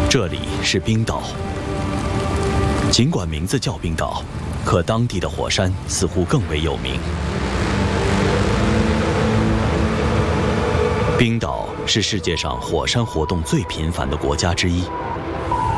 这里是冰岛。尽管名字叫冰岛，可当地的火山似乎更为有名。冰岛是世界上火山活动最频繁的国家之一，